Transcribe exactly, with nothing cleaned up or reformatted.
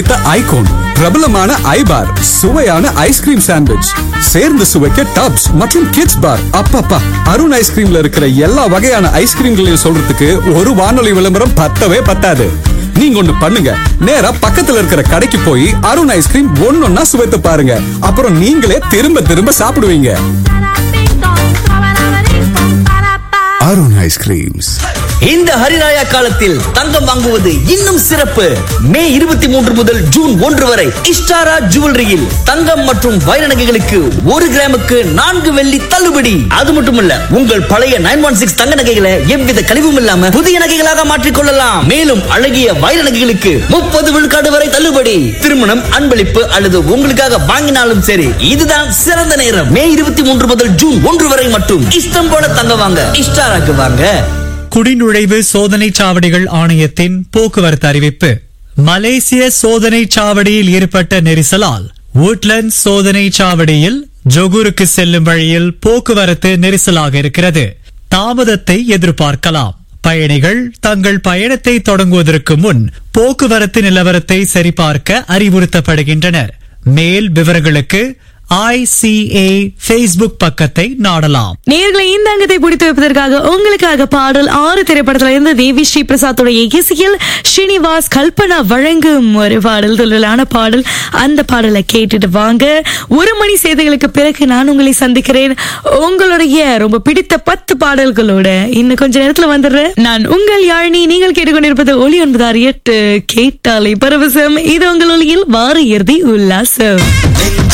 Icon, பிரபலமான ஐபார், சுவையான ice cream sandwich, சேர்ந்து சுவைக்க டப்ஸ் மற்றும் கிட்ஸ் பார். அப்பப்பா, அருண் ஐஸ்கிரீம்ல இருக்கிற எல்லா வகையான ஐஸ்கிரீம்களையும் சொல்றதுக்கு ஒரு வானொலி விளம்பரம் பத்தவே பத்தாது. நீங்க ஒண்ணு பண்ணுங்க, நேரா பக்கத்துல இருக்கிற கடைக்கு போய் அருண் ஐஸ்கிரீம் ஒன்னொன்னா சுவைத்து பாருங்க. அப்புறம் நீங்களே திரும்ப திரும்ப சாப்பிடுவீங்க. அருண் ஐஸ்கிரீம்ஸ். இந்த ஹரிராயா காலத்தில் தங்கம் வாங்குவது இன்னும் சிறப்பு. மே இருபத்தி மூன்று முதல் ஜூன் ஒன்று வரை இஷ்டாரா ஜுவல்லரியில் தங்கம் மற்றும் வைர நகைகளுக்கு ஒரு கிராமுக்கு நான்கு வெள்ளி தள்ளுபடி. அது மட்டுமல்ல, உங்கள் பழைய நைன் ஒன் சிக்ஸ் தங்க நகைகளை எவ்வித கழிவும் இல்லாம புதிய நகைகளாக மாற்றிக் கொள்ளலாம். மேலும் அழகிய வைர நகைகளுக்கு முப்பது விழுக்காடு வரை தள்ளுபடி. திருமணம், அன்பளிப்பு அல்லது உங்களுக்காக வாங்கினாலும் சரி, இதுதான் சிறந்த நேரம். மே இருபத்தி மூன்று முதல் ஜூன் ஒன்று வரை மட்டும் இஷ்டம் போல தங்க வாங்க இஷ்டாராக்கு வாங்க. குடிநுழைவு சோதனை சாவடிகள் ஆணையத்தின் போக்குவரத்து அறிவிப்பு. மலேசிய சோதனை சாவடியில் ஏற்பட்ட நெரிசலால் woodlands சோதனை சாவடியில் ஜொகூருக்கு செல்லும் வழியில் போக்குவரத்து நெரிசலாக இருக்கிறது. தாமதத்தை எதிர்பார்க்கலாம். பயணிகள் தங்கள் பயணத்தை தொடங்குவதற்கு முன் போக்குவரத்து நிலவரத்தை சரிபார்க்க அறிவுறுத்தப்படுகின்றனர். மேல் விவரங்களுக்கு ஐ சி ஏ Facebook பக்கத்தை நாடலாம். நேர்களை இந்த அங்கத்தை பிடித்து வைப்பதற்காக உங்களுக்காக பாடல் ஆறு திரைப்படத்துல இருந்து தேவி ஸ்ரீ பிரசாத்தோட இசையில் ஸ்ரீனிவாஸ் கல்பனா வழங்கும் ஒரு பாடல், தொழிலான பாடல். அந்த பாடலை கேட்டுட்டு வாங்க. ஒரு மணி செய்திகளுக்கு பிறகு நான் உங்களை சந்திக்கிறேன். உங்களுடைய ரொம்ப பிடித்த பத்து பாடல்களோட இன்னும் கொஞ்ச நேரத்துல வந்துடுறேன். நான் உங்கள் யாழினி. நீங்கள் கேட்டுக்கொண்டிருப்பது ஒலி ஒன்பது ஆறு எட்டு கேட்டாலை பரவசம். இது உங்கள் ஒலியில் வார இறுதி உல்லாசம்.